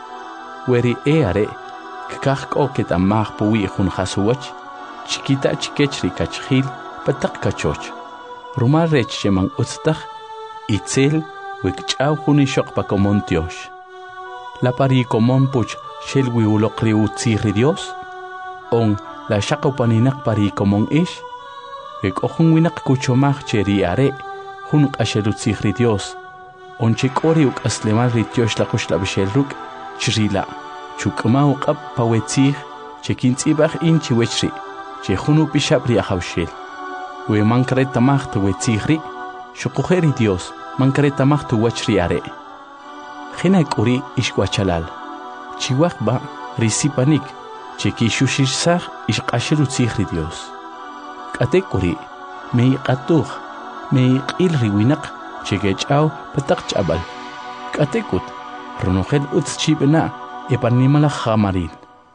Speaker 1: weri e are kakak o ketamah puwi hun khasuwach chikita chikechri kachkhil patak kachoch rumal rech cheman utstakh itzel wekchaw huni shoq pa komontiosh la pari komon puch shelwi uloqri utsih Dios on la shaqopaninak pari komon ish wek ohun winak kuchomach cheri are hun qashelutsih Dios onchikori uk aslemal rityosh la kush la bishelruk chrila chukma uqab pawetsih chekintsibach inchi wechri chehunu pishabri ahawshel we mankare tamach tu wetsihri shukuheri Dios mankare tamach tu wachri are khina kuri ishkwachalal chiwaqba risipanik cheki shushisah ishqashiru tsihri Dios kate kuri mei qatuh mei qil riwinaq Chigechau patak chabal. Katekut, ronohel utschibena, epanimala jamaril.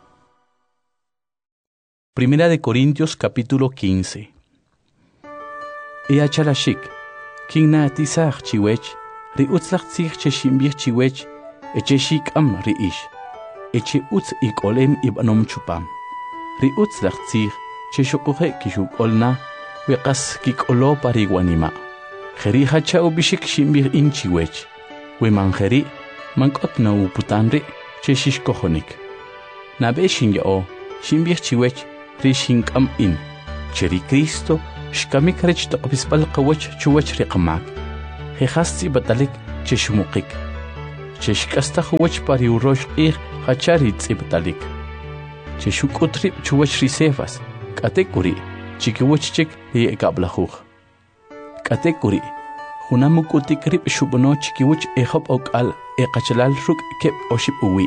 Speaker 1: Primera de Corintios capítulo quince. Ea chalashik, kingna tisach chiwech, ri utzlach tzich cheshimbich chiwech, echeshik am ri ish, eche utz ikolem ibanom chupam. Ri utzlach tzich cheshukuhe kishukolna, weqas kikolo pariguanima. Kheri hachau bishik shimbir inchiwech. We manjeri mankot na uputanri cheshish kohonik. Na beshin yao shimbir chiwech rishinkam in. Cheri Cristo shkamik rech toqbispal qawach chuwach riqamak. jehasti batalik cheshumukik. Cheshkasta huwach pari urosh ir hachari tzibtalik. Cheshukutri chuwach risefas. Katekuri chikiwachchik ri ekablahuj. Katekuri hunamukutik rib shubono chikiwach ehop okal ekachalal ruk kep oship uwi.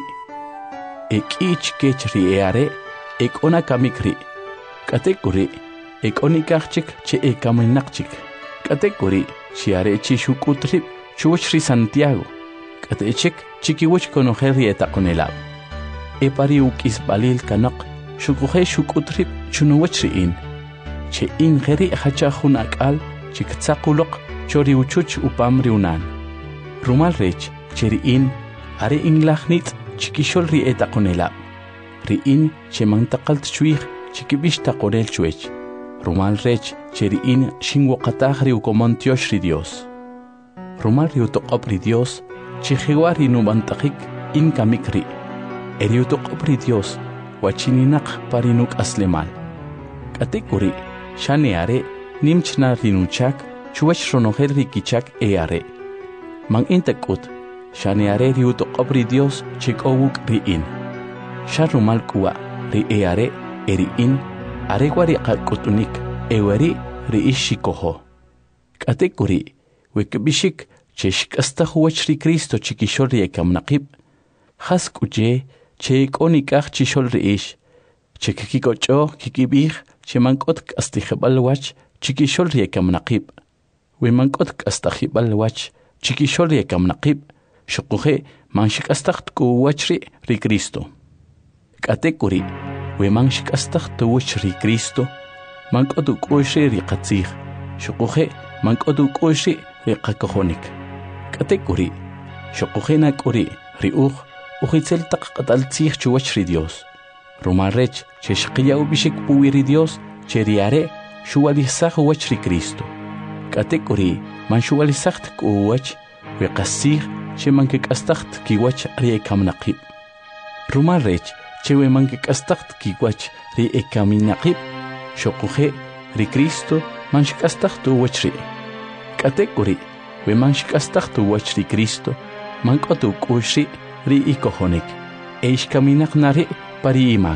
Speaker 1: Ekich kech ri eare ekona kamikri. Katekuri ekonikachik che ekaminakchik. Katekuri chiare chishukutri chuwach ri Santiago. Katechik chikiwach konojer ri etakonelab. Epari ukis balil kanak shukuhe shukutri chunuwach ri in. Che in geri hacha hunakal chiktsakulok chori uchuch upam riunan. Rumal rech cheri in are in lachnit chikishol ri etakonelab. Ri in che mantakalt chuig chikibish takorel chuech. Rumal rech cheri in shinwokatah ri ukomontiosh ri Dios. Rumal ri utoqop ri Dios chihiwa ri nubantakik in kamikri. Eri utoqop ri Dios wachininak parinuk aslemal. Katekuri shaneare nimchna rinuchak chuwach ronogel rikichak eare. Man intakut shaneare ri utoqop ri Dios chikowuk ri in. Sharumal kuwa ri eare eri in aregwa ri qakutunik ewari ri ishikoho. Katekuri wekbishik cheshkasta huwach ri Cristo chikishol ri ekamnaqib. Haskuche che ikonikaj chishol ri ish. Chekikikocho kikibij che mankot kastijebal wach chikishol ri ekamnaqib. We mankot kastijebal wach chikishol ri ekamnaqib. Shukuje manshikastaj kuwach ri ri Cristo. Katekuri we manshikastaj tuwach ri Cristo. Mankot ukushi ri qatzij. Shukuje mankot ukushi ri qakojonik. Katekuri shukuje nakuri ri uj ujitzel taqatal tzij chuwach ri Dios. Rumarrech che shqiya ubishik puwi ri Dios che riare shuwalizaj wach ri Cristo. Katekuri man shuwalizaj kuwach we qasij che man kikastaj kiwach ri ekamnaqib. Rumarrech che we man kikastaj kiwach ri ekaminaqib shukuje ri Cristo man shikastaj tuwach ri. Katekuri we man shikastaj tuwach ri Cristo man kotu kushi ri ikohonik. Eish kaminak nari pari imak.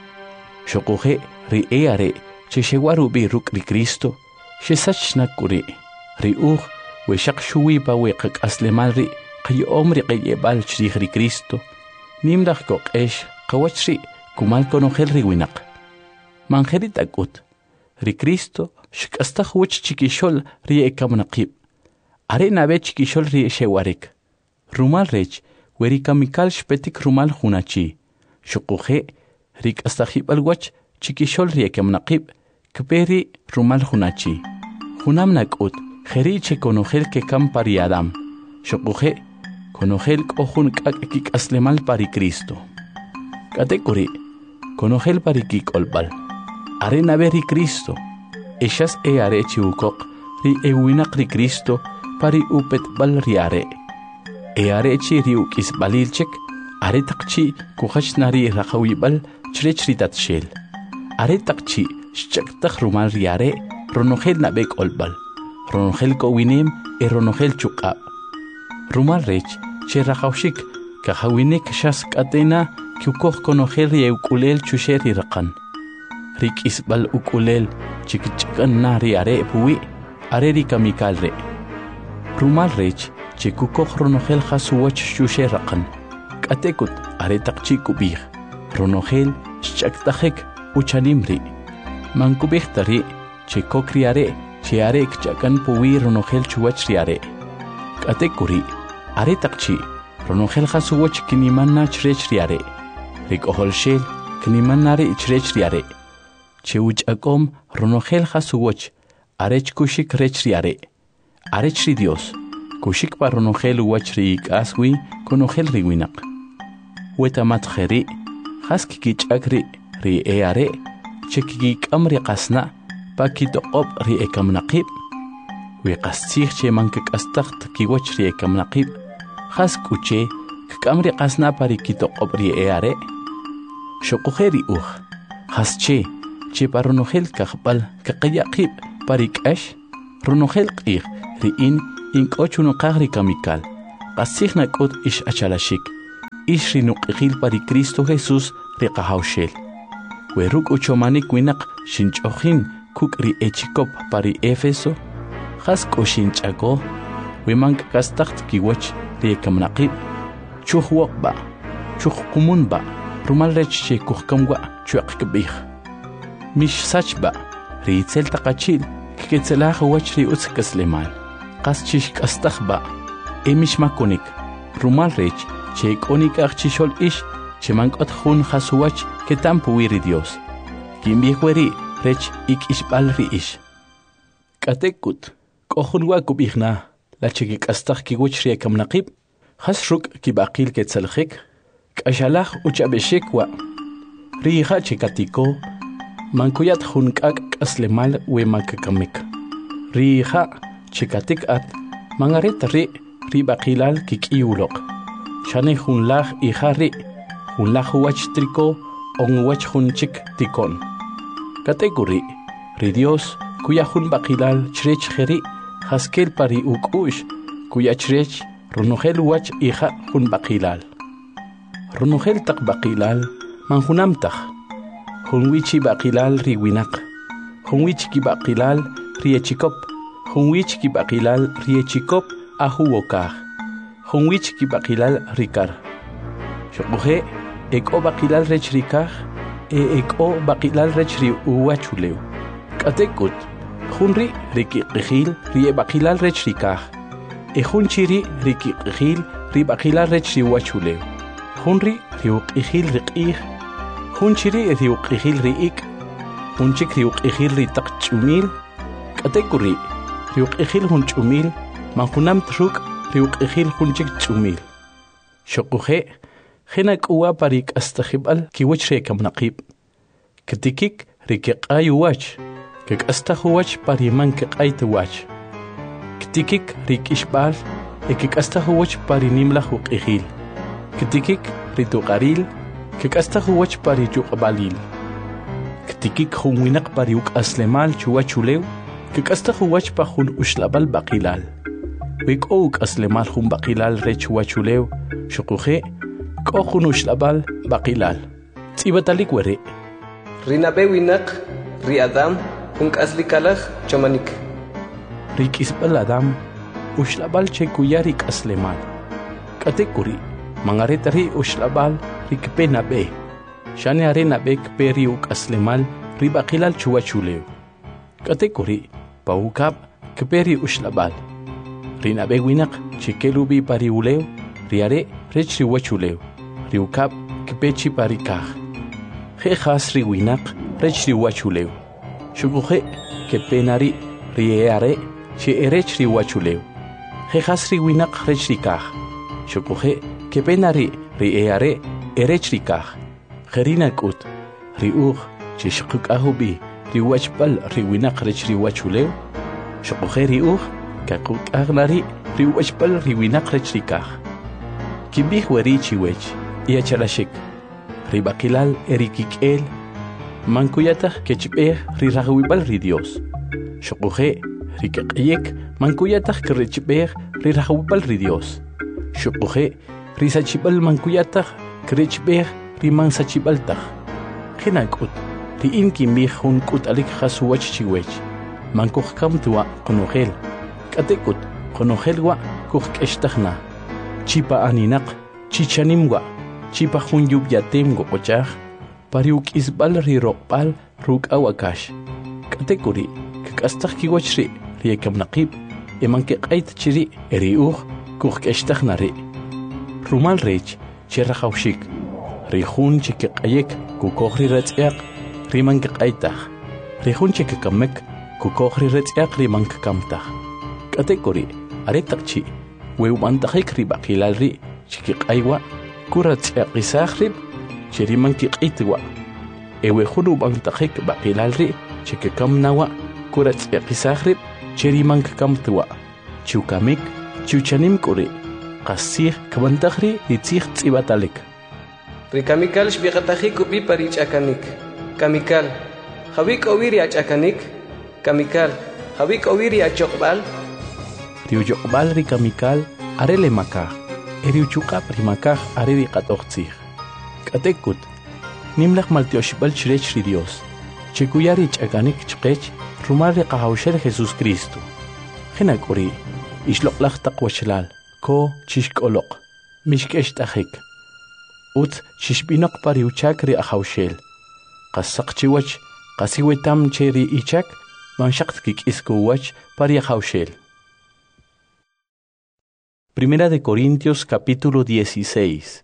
Speaker 1: Shokuje ri eare che shewaru bi ruk ri Cristo she sachnakuri. Ri uj we shakshuwi pa we qak aslemal ri qay omri qayebal chrij ri Cristo. Nimdaq kok eish qawach ri kumal konogel ri winak. Manjerit akut. Ri Cristo shikastaj wach chikishol ri ekamnaqib. Are nabe chikishol ri shewarik. Rumal rech weri kamikal shpetik rumal hunachi. Shukuje rik astajibal wach chikishol ri ekamnaqib kperi rumal hunachi. Hunam nakut jeri che konogel ke kam pari Adam. Shukuje konogel kohun kak aslemal pari Cristo. Katekuri konogel pari kikolbal. Are naberi Cristo. Eshas e are chiukok ri ewinak ri Cristo pari upet bal riare. Eare chi riukis balilchek, are takchi kuhach nari rakawibal chrecri tatshel. Are takchi shchaktak rumal riare, ronogel nabek olbal. Ronogel kowinem e ronogel chukab. Rumal rech, che rakawshik, kahawinek shas katena, kiukoh konogel rie ukulel chusheri rakan. Rik isbal ukulel, chikichakan nari are puwi, are rikamikal re. Rumal rech, che kukoh ronogel khasuwach shushe raqan. Katekut are takchi kubih. Ronogel shchaktajek uchanimri. Man kubih tari che kokriare che are kchakan puwi ronogel chuwach riare. Katekuri are takchi ronogel khasuwach kinimanna chrech riare. Rikohol shel kinimanare chrech riare. Che uchakom ronogel khasuwach arech kushik rech riare. Arech ri Dios. Kushik pa ronogel wachri aswi konogel riwinak. Weta matjeri, haskiki chakri ri eare, chekiki kamri qasna, pa kitoqob ri ekamnaqib. We qastig che mankik astacht ki wach ri ekamnaqib, haskuche kamri qasna pa ri kitoqob ri eare. Shokujeri uj, hasche, che pa ronogel kakbal kakayaqib pa ri kash, ronogel qig ri in inkochuno qagri kamikal qasigna kut ish achalashik ish rinuqil pari Cristo Jesús riqahawshel weruk uchomanik winak shinchojin kukri echikop pari Efeso khas koshinchako wimank kastacht kiwach rikamnaqib chuhwaqba chuhkumunba rumal rech chekuhkamwa chuaqkbih mish sachba ritzel taqachil kiketzelah wachri utzkasleman qas chish kastakhba emish makonik rumal rech chekonik archishol ish chemankot khun khasuwach ketampu wiri Dios kimbikweri rech ik ishbal ri ish katekut kohunwa kubihna la chikik astakh kiwach ri kamnaqib khasruk kibaqil ketzelkhik kashalakh uchabeshekwa riha chikatiko mankuyat hunkak aslemal we makakamik riha chikatik at mangaret ri ri baqilal kikiulok shane hunlaj ihari hunlaj wach triko on wach hunchik tikon kategori ri Dios kuya hun baqilal chrech kheri haskel pari ukush kuya chrech runugel wach iha hun baqilal runugel tak baqilal man hunamtaj hunwichi baqilal riwinak hunwichi ki baqilal riechikop hunwichi ki baqilal riechikop ahuwokaj hunwichi ki baqilal rikar shoqoje eko baqilal rech rikaj e eko baqilal rech ri uwachuleu katekut hunri riki qihil ri baqilal rech rikaj e hunchiri riki qihil ri baqilal rech ri wachuleu hunri ri qihil riqih hunchiri riuqihil riik hunchik riuqihil ri taqchumil katekuri riuqihil hunchumil manhunam truk riuqihil hunchik chumil shoquje khina kuwa parik astakhibal kiwach rekamnaqib katikik rikiqayuwach kik astahuwach pariman kiqaytuwach katikik rikishbal ekik astahuwach parinimla huqihil katikik rituqaril kik astahuwach pari juqbalil ktikik hunwinak pari uk aslemal chuwachulew kik astahuwach pa hun ushlabal baqilal wik uk aslemal hun baqilal re chuwachulew shuquje ko hun ushlabal baqilal tsibatalik were
Speaker 2: rinabe winak ri adam hun aslikalaj chamanik
Speaker 1: rikisbal adam ushlabal che kuyarik aslemal katekuri mangaretari ushlabal rikpena be shane arena bek periuk aslemal ribaqilal chuwachulew katekuri paukap kperi ushlabal rina be winak chikelubi pariulew riare rechri wachulew riukap kpechi parikaj he khasri winak rechri wachulew shuguje kepenari riare che erechri wachulew he khasri winak rechri kaj shuguje kepenari riare erechrikaj kherinakut riuj chishquk ahubi riwachbal riwinaq rechri wachulew shoqoje riuj kakuk agnari riwachbal riwinaq rechrikaj kibih werichi wech iachalashik ribaqilal erikik'el mankuyataj kechb'ej rirajwibal ri Dios shoqoje rikaq'yek mankuyataj kerechb'ej rirajwibal ri Dios shoqoje risachibal mankuyataj krechbej riman sachibaltaj khinakut ri inki mi hun kut alik khasuwach chiwech mankuj kamtwa qonogel katekut qonogelwa kuj k'eshtajna chipa aninaq chichanimwa chipa hun yubyatemgo qochaj pariuk isbal ri roqbal ruk awakash katekuri k'astaj kiwach ri riyekamnaqib emanke qait chiri eriuj kuj k'eshtajna ri rumal rech cherrajawshik rihun chikiqayek kukojri retz'eq rimank q'aytaj rihun chikikamek kukojri retz'eq rimank kamtaj katekuri aretaqchi wewmantajik ribaqilal ri chikiqaywa kuratz'eqisaj rib cherimanki q'itwa ewejun ubantajik baqilal ri chikikamnawa kuratz'eqisaj rib cherimank kamtwa chukamik chuchanim kuri qasij kabantajri itzij tsibatalik
Speaker 2: rikamikal shbiqataji kupi parich akanik kamikal Javik Oviri achakanik, Kamikal, Javik Oviri achokbal.
Speaker 1: Rio Jokbal ri kamikal arele makaj. Eri uchukap ri makaj areri qatoqtzij. Katekut. Nimlaq maltioshibal chirech ri Dios. Chekuyari ch'akanik chqech rumal ri qahawshel Jesús Cristo. Jinakuri. Ishloqlaq taqwachlal. Ko chishk'oloq. Mishk'esh t'ajik. Ut chishb'inoq pari uchak ri ahawshel. Qasaq chiwach qasiwetam che ri ichak manshaq kik'iskuwach pari ahawshel. Primera de Corintios capítulo dieciséis.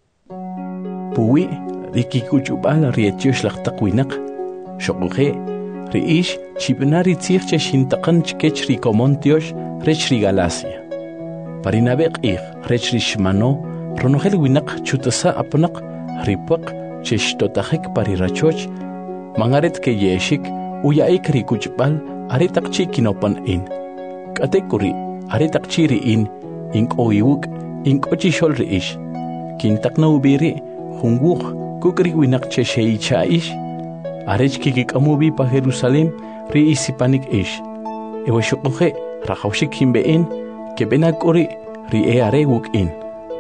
Speaker 1: Puwi rikikuchubal rietiosh laqtaqwinaq. Shoquje riish chibnari tzirche shintaqan chkech rikomontiosh rech ri Galacia. Parinabeq ig rech ri shmano ronogel winaq chutasa apnaq ripaq cheshtotajek parirachoch mangaret ke yeshik uyaik rikuchbal aretaqchi kinopan in. Katekuri aretaqchi ri in inqoyuk inqochishol riish. Kintaqna ubiri Hunguk kukri winak che sheicha ish. Arech kikikamubi pa Jerusalem ri isipanik ish. Ewa shukuhe rakawshik kimbein kebenak uri ri e are wuk in.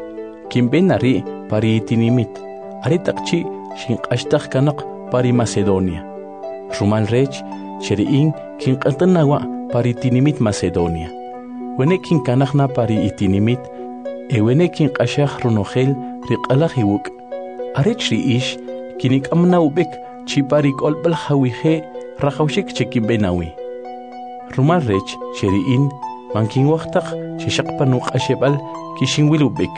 Speaker 1: Kimben ari pari itinimit. Ari takchi shinqashtak kanak pari Macedonia. Rumal rech cheriin kinqantanawa pari itinimit Macedonia. Wene kinkanakna pari itinimit. Ewene kinqashak runogel ri qalak wuk. Arech ri ish kinik amna ubek chiparik olbal hawije rakawshik chekimbenawi. Rumal rech cheriin mankin waqtaq chishaqpanuk ashebal kishinwil ubek.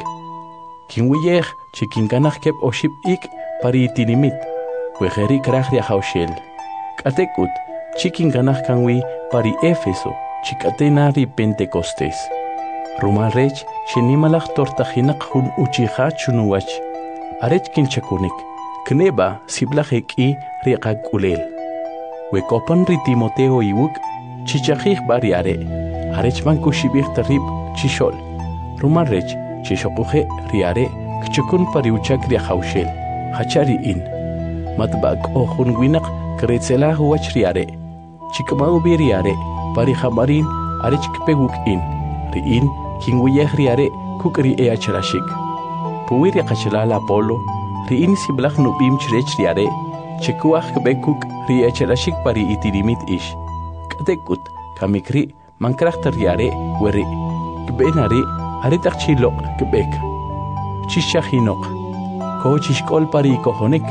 Speaker 1: Kinwiyej chekinkanaj kep oshib ik pari itinimit. Wejeri kraj ri hawshel. Katekut chikinkanaj kanwi pari Éfeso chikatena ri Pentecostés. Rumal rech chenimalaj tortajinak hun uchija chunuwach. Arech kinchakunik, kneba siblajeki riqak ulel. Wekopan ri Timoteo iwuk, chichajij bariare. Arech mankushibij tarib chishol. Rumarech chishokuje riare, kchukun pariuchak riahaushel. Hachari in. Matbak o hunwinak kretzela huach riare. Chikmau biriare, parihamarin arech kpeguk in. Riin, kingwiyeh riare, kukri eacharashik. Puwiri qachalala Apolo, riin siblaq nubim chirech riare, chekuaj kbekuk riechelashik pari itirimit ish. Katekut, kamikri, mankrachta riare, weri. Kbenari, aritaq chilok kbek. Chishahinok, ko chishkol pari kohonik.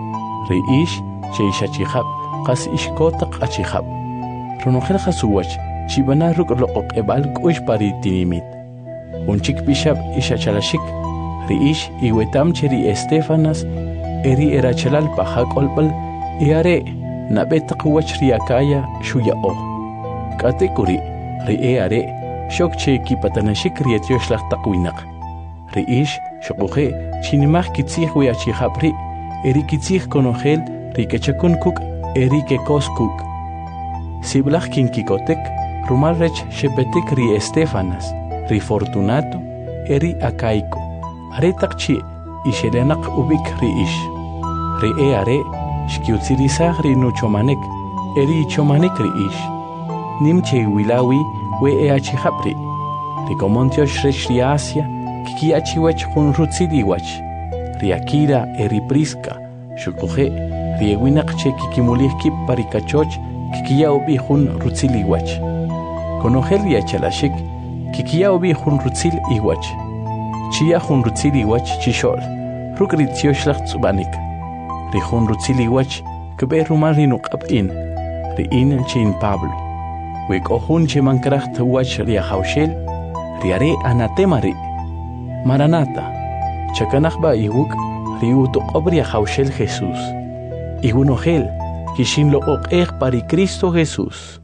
Speaker 1: Riish, cheishachihab, qas ishkotak achihab. Ronogel khasuwach, chibana ruk loqok ebal kuish pari itinimit. Unchik bishab ishachalashik. Riish iwetam cheri Estefanas eri erachalal pahak olpal iare nabetak wach riakaya shuyao. Katekuri ri eare shok che kipatanashik rietiosh taqwinak. Riish shokuje chinimach kitzih wiachihapri eri kitzih konogel rikechakun kuk eri kekoskuk. Siblach kinkikotek rumalrech shepetik ri Estefanas ri Fortunato eri Akaico. Aretaqchi isherenak ubik riish. Ri e are shkiutzirisaj ri nuchomanek eri chomanek riish. Nimche wilawi we e achihapri. Ri komontiosh rech ri Asia kiki achiwech hun rutziliwach. Ri Akira eri Prisca shukuje ri ewinak che kikimulih kip parikachoch kikiya ubi hun rutziliwach. Konogel ri achalashik kikiya ubi hun rutzil iwach. Chia hun rutzili wach chishol, rukri tioshlach tsubanik. Ri hun rutzili wach, kebe rumal rinuk ab in, ri in chin Pablo. Wek ohun che mankracht wach ri ahawshel, ri are anatema ri. Maranata, chakanach ba iwuk, ri utuk obri ahawshel Jesús. Igunogel, kishin lo ok eg pari Cristo Jesús.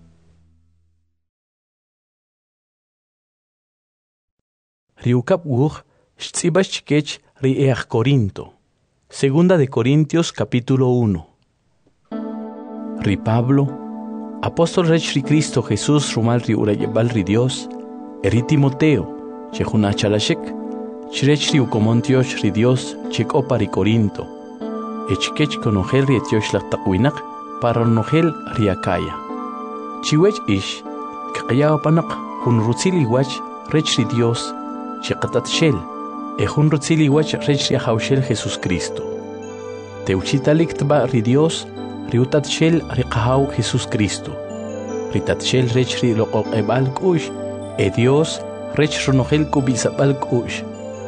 Speaker 1: Riukap wuj, shtzibach chikech ri each Corinto. Segunda de Corintios capítulo uno. Ri Pablo, apóstol rech ri Cristo Jesús rumal ri urayebal ri Dios, eri Timoteo, chehunachalashek, chirech ri ukomontiosh ri Dios, chikopa ri Corinto, echkech konogel ri etiosh laqtaqwinak, para nogel ri Akaya. Chiwech ish, kaqyawapanak, kun rutzili wach rech ri Dios chiqatat shel ejun rutzili wach rech ri hawshel Jesus Cristo teuchitalik tba ri Dios riutat shel ri qahaw Jesus Cristo ritat shel rech ri loqoq ebal kush e Dios rech runojel kubisabal kush.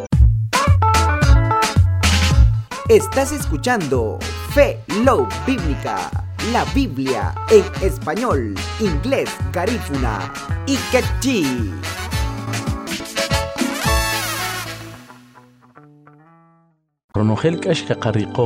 Speaker 4: Estás escuchando Fe Love Bíblica, la Biblia en español, inglés, garífuna y quechí.
Speaker 1: Ronojel kash qariqo